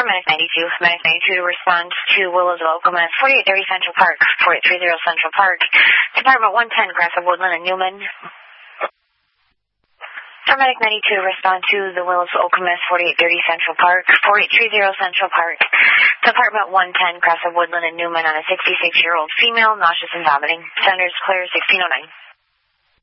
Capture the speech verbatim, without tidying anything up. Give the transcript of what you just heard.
Paramedic ninety-two. Medic ninety-two to respond to Willows of Oklahoma, forty-eight thirty Central Park, forty-eight thirty Central Park. Department one ten, Grass of Woodland and Newman. Paramedic ninety-two to respond to the Willows of Oklahoma, forty-eight thirty Central Park, forty-eight thirty Central Park. Department one ten, Grass of Woodland and Newman on a sixty-six-year-old female, nauseous and vomiting. Centers clear sixteen oh nine.